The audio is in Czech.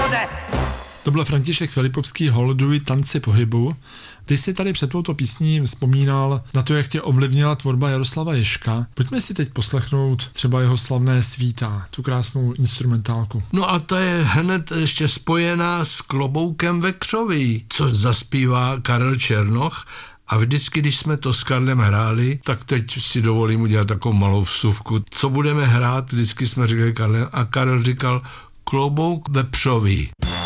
vode! To byl František Filipovský Holuduj tanci pohybu. Ty jsi tady před touto písní vzpomínal na to, jak tě ovlivnila tvorba Jaroslava Ježka. Pojďme si teď poslechnout třeba jeho slavné Svítá, tu krásnou instrumentálku. No a to je hned ještě spojená s Kloboukem ve křoví, co zaspívá Karel Černoch. A vždycky, když jsme to s Karlem hráli, tak teď si dovolím udělat takovou malou vsuvku. Co budeme hrát, vždycky jsme říkali Karle, a Karel říkal Klobouk ve přoví.